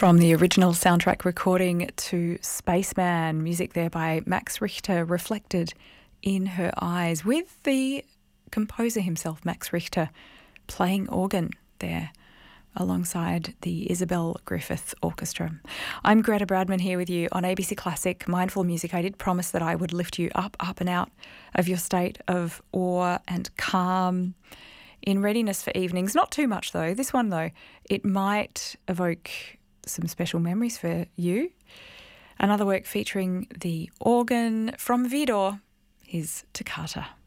From the original soundtrack recording to Spaceman, music there by Max Richter, reflected in her eyes, with the composer himself, Max Richter, playing organ there alongside the Isabel Griffith Orchestra. I'm Greta Bradman here with you on ABC Classic Mindful Music. I did promise that I would lift you up and out of your state of awe and calm in readiness for evenings. Not too much though. This one though, it might evoke some special memories for you. Another work featuring the organ from Vidor, his Toccata.